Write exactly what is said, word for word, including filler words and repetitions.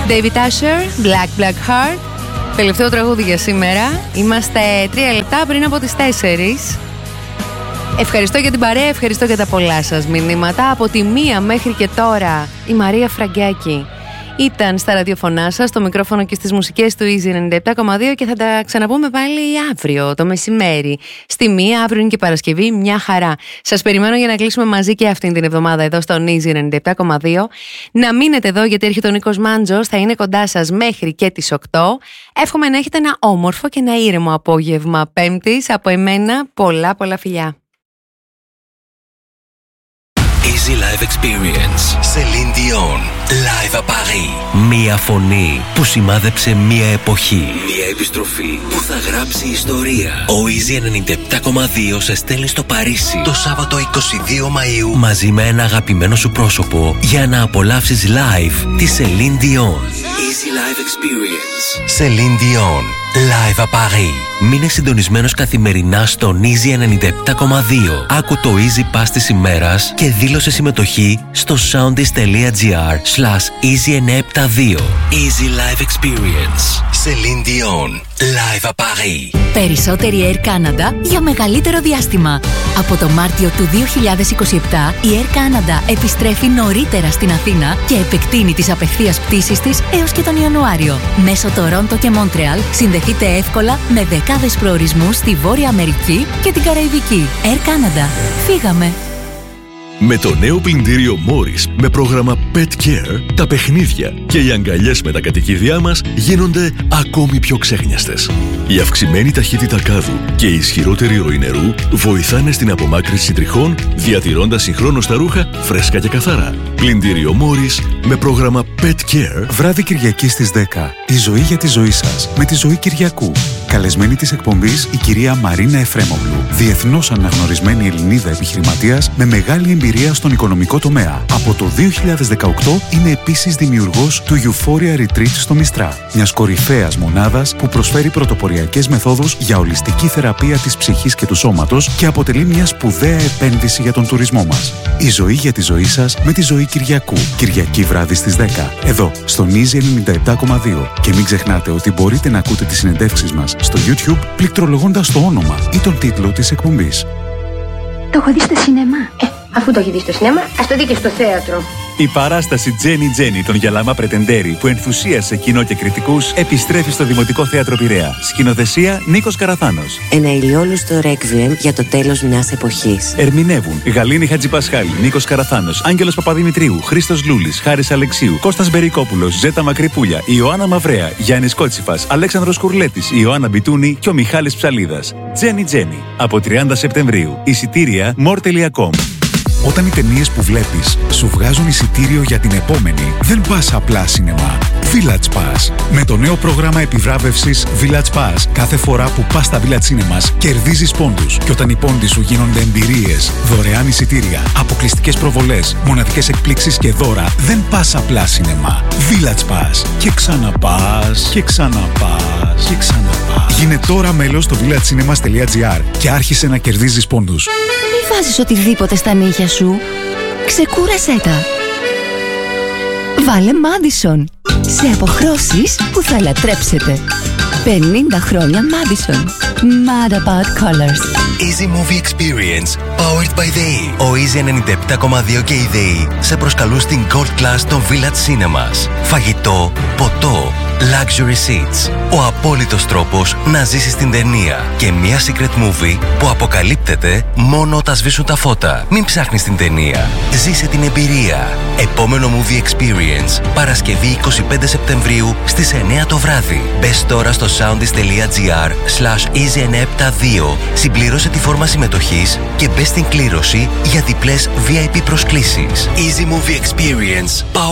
David Asher, Black Black Heart. Τελευταίο τραγούδι για σήμερα. Είμαστε τρία λεπτά πριν από τις τέσσερις. Ευχαριστώ για την παρέα, ευχαριστώ για τα πολλά σας μηνύματα. Από τη μία μέχρι και τώρα η Μαρία Φραγκάκη ήταν στα ραδιοφωνά σας, στο μικρόφωνο και στις μουσικές του Easy ενενήντα επτά κόμμα δύο και θα τα ξαναπούμε πάλι αύριο το μεσημέρι. Στη μία, αύριο είναι και Παρασκευή, μια χαρά. Σας περιμένω για να κλείσουμε μαζί και αυτήν την εβδομάδα εδώ στο Easy ενενήντα επτά κόμμα δύο. Να μείνετε εδώ γιατί έρχεται ο Νίκος Μάντζος, θα είναι κοντά σας μέχρι και τις οκτώ. Εύχομαι να έχετε ένα όμορφο και ένα ήρεμο απόγευμα Πέμπτης. Από εμένα πολλά πολλά φιλιά. Easy Live Experience. Celine Dion. Live à Paris. Μία φωνή που σημάδεψε μία εποχή. Μία επιστροφή που θα γράψει ιστορία. Ο Easy ενενήντα επτά κόμμα δύο σε στέλνει στο Παρίσι το Σάββατο είκοσι δύο Μαΐου μαζί με ένα αγαπημένο σου πρόσωπο για να απολαύσεις live τη Celine Dion. Easy Live Experience. Celine Dion. Live à Paris. Μείνε συντονισμένος καθημερινά στον Easy ενενήντα επτά κόμμα δύο. Άκου το Easy Pass της ημέρας και δήλωσε συμμετοχή στο soundis.gr slash easy εννιακόσια εβδομήντα δύο. Easy Live Experience. Celine Dion. Live à Paris. Περισσότερη Air Canada για μεγαλύτερο διάστημα. Από το Μάρτιο του δύο χιλιάδες είκοσι επτά η Air Canada επιστρέφει νωρίτερα στην Αθήνα και επεκτείνει τις απευθείας πτήσεις της έως και τον Ιανουάριο. Μέσω Τορόντο και Μόντρεαλ συνδεθείτε εύκολα με δεκάδες προορισμούς στη Βόρεια Αμερική και την Καραϊβική. Air Canada. Φύγαμε! Με το νέο πλυντήριο Morris με πρόγραμμα Pet Care, τα παιχνίδια και οι αγκαλιές με τα κατοικίδια μας γίνονται ακόμη πιο ξέχνιαστες. Η αυξημένη ταχύτητα κάδου και η ισχυρότερη ροή νερού βοηθάνε στην απομάκρυνση τριχών, διατηρώντας συγχρόνως τα ρούχα φρέσκα και καθαρά. Πλυντήριο Morris με πρόγραμμα Pet Care. Βράδυ Κυριακή στις δέκα. Η ζωή για τη ζωή σας με τη Ζωή Κυριακού. Καλεσμένη της εκπομπής η κυρία Μαρίνα Εφρέμογλου, διεθνώς αναγνωρισμένη Ελληνίδα επιχειρηματίας με μεγάλη εμπειρία στον οικονομικό τομέα. Από το δύο χιλιάδες δεκαοκτώ είναι επίσης δημιουργός του Euphoria Retreat στο Μιστρά, μιας κορυφαίας μονάδας που προσφέρει πρωτοποριακές μεθόδους για ολιστική θεραπεία της ψυχής και του σώματος και αποτελεί μια σπουδαία επένδυση για τον τουρισμό μας. Η ζωή για τη ζωή σας με τη Ζωή Κυριακού. Κυριακή βράδυ στις δέκα. Εδώ, στον Easy ενενήντα επτά κόμμα δύο. Και μην ξεχνάτε ότι μπορείτε να ακούτε τις συνεντεύξεις μας στο YouTube πληκτρολογώντας το όνομα ή τον τίτλο της εκπομπής. Το έχω δει στο σινεμά. Ε, αφού το έχει δει στο σινεμά, ας το δει και στο θέατρο. Η παράσταση Τζένι Τζένι των Γιαλάμα Πρετεντέρη που ενθουσίασε κοινό και κριτικούς επιστρέφει στο Δημοτικό Θέατρο Πειραιά. Σκηνοθεσία Νίκος Καραθάνος. Ένα ηλιόλουστο ρέκβιεμ για το τέλος μιας εποχής. Ερμηνεύουν Γαλήνη Χατζηπασχάλη, Νίκος Καραθάνος, Άγγελος Παπαδημητρίου, Χρήστος Λούλης, Χάρης Αλεξίου, Κώστας Μπερικόπουλος, Ζέτα Μακρυπούλια, Ιωάννα Μαυρέα, Γιάννης Κότσιφας, Αλέξανδρος Κουρλέτης, Ιωάννα Μπιτούνη και ο Μιχάλης Ψαλίδας. Τζένι Τζένι από τριάντα Σεπτεμβρίου. Εισιτήρια more τελεία com. Όταν οι ταινίες που βλέπεις σου βγάζουν εισιτήριο για την επόμενη, δεν πας απλά σινεμά. Village Pass. Με το νέο πρόγραμμα επιβράβευσης Village Pass, κάθε φορά που πας στα Village Cinemas κερδίζεις πόντους. Και όταν οι πόντοι σου γίνονται εμπειρίες, δωρεάν εισιτήρια, αποκλειστικές προβολές, μοναδικές εκπλήξεις και δώρα, δεν πας απλά σινεμά. Village Pass. Και ξαναπάς, και ξαναπάς, και ξαναπάς. Γίνε τώρα μέλος στο village cinemas τελεία gr και άρχισε να κερδίζεις πόντους. Μη βάζεις οτιδήποτε στα νύχια σου. Ξεκούρασέ τα. Βάλε Madison. Σε αποχρώσεις που θα λατρέψετε. πενήντα χρόνια Madison. Mad about colors. Easy Movie Experience. Powered by ΔΕΗ. Ο Easy ενενήντα επτά κόμμα δύο και η ΔΕΗ σε προσκαλούν στην Gold Class των Village Cinemas. Φαγητό, ποτό, luxury seats. Ο απόλυτος τρόπος να ζήσεις την ταινία. Και μια secret movie που αποκαλύπτεται μόνο όταν σβήσουν τα φώτα. Μην ψάχνεις την ταινία. Ζήσε την εμπειρία. Επόμενο Movie Experience. Παρασκευή είκοσι πέντε Σεπτεμβρίου στις εννιά το βράδυ. Μπες τώρα στο soundis.gr slash easy εννιακόσια εβδομήντα δύο. Συμπλήρωσε τη φόρμα συμμετοχής και μπες στην κλήρωση για διπλές βι άι πι προσκλήσεις. Easy Movie Experience.